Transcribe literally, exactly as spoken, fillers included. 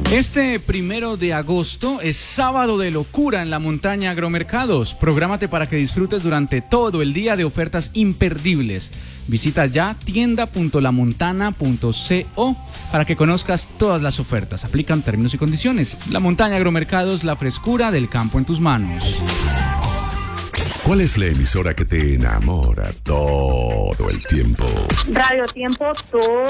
Este primero de agosto es sábado de locura en la montaña Agromercados. Prográmate para que disfrutes durante todo el día de ofertas imperdibles. Visita ya tienda punto la montana punto co para que conozcas todas las ofertas. Aplican términos y condiciones. La montaña Agromercados, la frescura del campo en tus manos. ¿Cuál es la emisora que te enamora todo el tiempo? Radio Tiempo, todo